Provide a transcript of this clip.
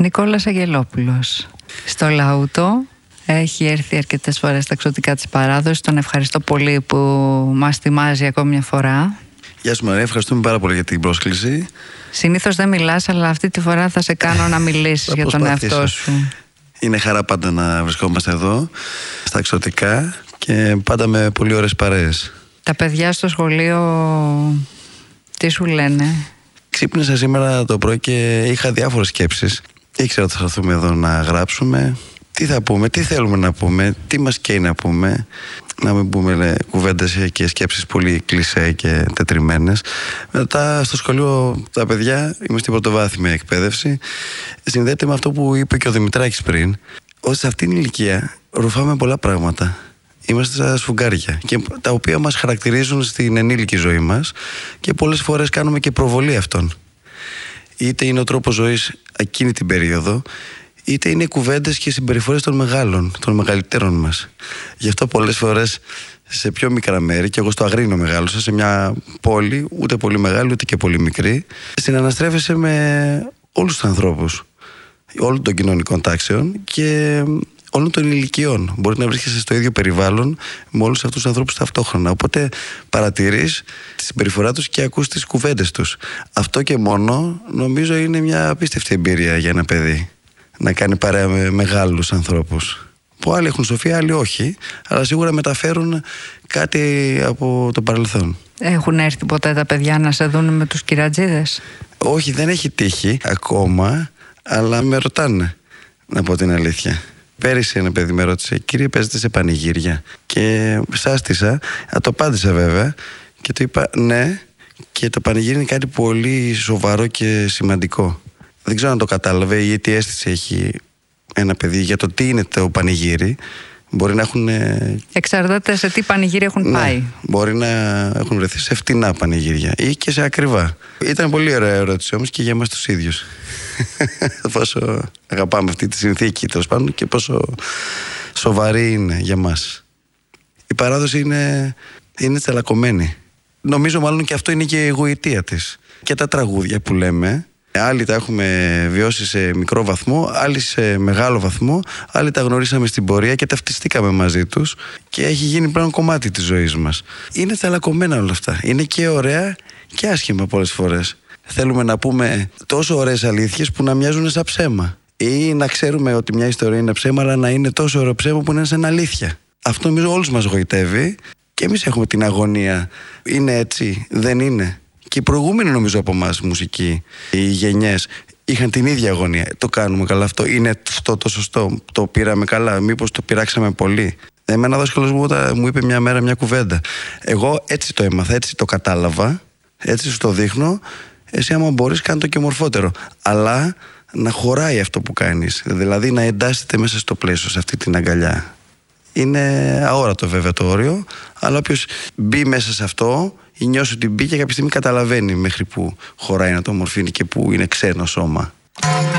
Νικόλας Αγγελόπουλος. Στο Λαούτο έχει έρθει αρκετές φορές στα εξωτικά της παράδοσης. Τον ευχαριστώ πολύ που μας τιμάζει ακόμη μια φορά. Γεια σου Μαρία, ευχαριστούμε πάρα πολύ για την πρόσκληση. Συνήθως δεν μιλάς, αλλά αυτή τη φορά θα σε κάνω να μιλήσεις για τον εαυτό σου. Είναι χαρά πάντα να βρισκόμαστε εδώ, στα εξωτικά, και πάντα με πολύ ωραίες παρέες. Τα παιδιά στο σχολείο τι σου λένε? Ξύπνησα σήμερα το πρωί και είχα διάφορες σκέψεις. Ήξερα ότι θα έρθουμε εδώ να γράψουμε. Τι θα πούμε, τι θέλουμε να πούμε, τι μας καίει να πούμε. Να μην πούμε κουβέντες και σκέψεις πολύ κλισέ και τετριμένες. Μετά στο σχολείο τα παιδιά, είμαστε στην πρωτοβάθμια εκπαίδευση. Συνδέεται με αυτό που είπε και ο Δημητράκης πριν, ότι σε αυτήν την ηλικία ρουφάμε πολλά πράγματα. Είμαστε σαν σφουγγάρια, και τα οποία μας χαρακτηρίζουν στην ενήλικη ζωή μας, και πολλές φορές κάνουμε και προβολή αυτών. Είτε είναι ο τρόπος ζωής εκείνη την περίοδο, είτε είναι κουβέντες και συμπεριφορές των μεγάλων, των μεγαλύτερων μας. Γι' αυτό πολλές φορές σε πιο μικρά μέρη, και εγώ στο Αγρίνο μεγάλωσα, σε μια πόλη ούτε πολύ μεγάλη ούτε και πολύ μικρή, συναναστρέφεσαι με όλους τους ανθρώπους, όλων των κοινωνικών τάξεων και όλων των ηλικιών. Μπορεί να βρίσκεσαι στο ίδιο περιβάλλον με όλους αυτούς τους ανθρώπους ταυτόχρονα. Οπότε παρατηρείς τη συμπεριφορά τους και ακούς τις κουβέντες τους. Αυτό και μόνο νομίζω είναι μια απίστευτη εμπειρία για ένα παιδί. Να κάνει παρέα με μεγάλους ανθρώπους, που άλλοι έχουν σοφία, άλλοι όχι, αλλά σίγουρα μεταφέρουν κάτι από το παρελθόν. Έχουν έρθει ποτέ τα παιδιά να σε δουν με τους κυρατζίδες? Όχι, δεν έχει τύχει ακόμα, αλλά με ρωτάνε, να πω την αλήθεια. Πέρυσι ένα παιδί με ρώτησε: κύριε, παίζετε σε πανηγύρια? Και σάστησα, το απάντησα βέβαια, και του είπα ναι, και το πανηγύρι είναι κάτι πολύ σοβαρό και σημαντικό. Δεν ξέρω αν το κατάλαβε ή τι αίσθηση έχει ένα παιδί για το τι είναι το πανηγύρι. Μπορεί να έχουν... Εξαρτάται σε τι πανηγύρι έχουν πάει. Μπορεί να έχουν βρεθεί σε φτηνά πανηγύρια ή και σε ακριβά. Ήταν πολύ ωραία ερώτηση όμως και για εμάς τους ίδιους. Πόσο αγαπάμε αυτή τη συνθήκη, τέλος πάντων, και πόσο σοβαρή είναι για μας. Η παράδοση είναι τσαλακωμένη. Νομίζω μάλλον και αυτό είναι και η γοητεία της. Και τα τραγούδια που λέμε, άλλοι τα έχουμε βιώσει σε μικρό βαθμό, άλλοι σε μεγάλο βαθμό, άλλοι τα γνωρίσαμε στην πορεία και ταυτιστήκαμε μαζί τους, και έχει γίνει πλέον κομμάτι της ζωής μας. Είναι τσαλακωμένα όλα αυτά. Είναι και ωραία και άσχημα πολλές φορές. Θέλουμε να πούμε τόσο ωραίες αλήθειες που να μοιάζουν σαν ψέμα, ή να ξέρουμε ότι μια ιστορία είναι ψέμα, αλλά να είναι τόσο ωραίο ψέμα που είναι σαν αλήθεια. Αυτό νομίζω όλους μας γοητεύει, και εμείς έχουμε την αγωνία. Είναι έτσι, δεν είναι? Και οι προηγούμενοι, νομίζω, από εμάς μουσικοί, οι γενιές, είχαν την ίδια αγωνία. Το κάνουμε καλά αυτό? Είναι αυτό το σωστό? Το πήραμε καλά? Μήπως το πειράξαμε πολύ? Εμένα ο δάσκαλος μου είπε μια μέρα μια κουβέντα. Εγώ έτσι το έμαθα, έτσι το κατάλαβα, έτσι σου το δείχνω. Εσύ, άμα μπορείς, κάνε το και μορφότερο. Αλλά να χωράει αυτό που κάνεις. Δηλαδή να εντάσσεται μέσα στο πλαίσιο, σε αυτή την αγκαλιά. Είναι αόρατο βέβαια το όριο, αλλά όποιος μπει μέσα σε αυτό ή νιώσει ότι μπήκε, κάποια στιγμή καταλαβαίνει μέχρι που χωράει να το ομορφύνει και που είναι ξένο σώμα.